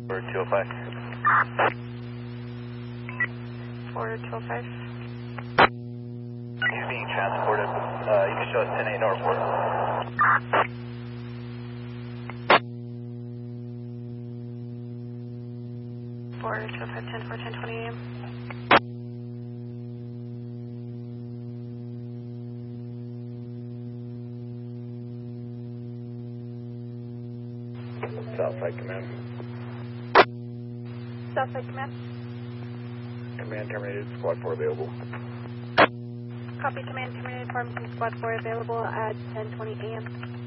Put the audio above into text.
Forward 205. Forward 205. He's being transported. You can show us 10-8 Northport. Forward 205, 10-4, 10-20 AM. Southside Command. Southside Command. Command terminated, Squad 4 available. Copy, Command terminated, Farmington Squad 4 available at 10:20 AM.